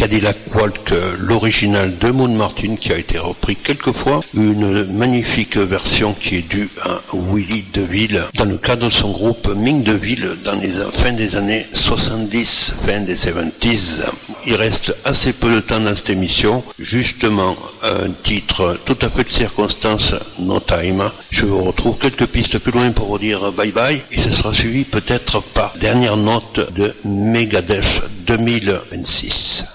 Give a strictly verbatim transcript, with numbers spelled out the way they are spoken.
Cadillac Walk, l'original de Moon Martin qui a été repris quelques fois, une magnifique version qui est due à Willie DeVille dans le cadre de son groupe Ming DeVille dans les fin des années soixante-dix, fin des soixante-dix. Il reste assez peu de temps dans cette émission, justement un titre tout à fait de circonstance, No Time. Je vous retrouve quelques pistes plus loin pour vous dire bye bye et ce sera suivi peut-être par dernière note de Megadeth deux mille vingt-six.